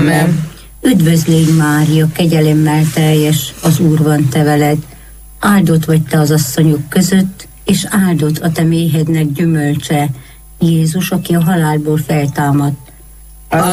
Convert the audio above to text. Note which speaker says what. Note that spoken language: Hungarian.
Speaker 1: Amen.
Speaker 2: Üdvözl légy, Mária, kegyelemmel teljes, az Úr van te veled. Áldott vagy te az asszonyok között, és áldott a te méhednek gyümölcse, Jézus, aki a halálból feltámadt.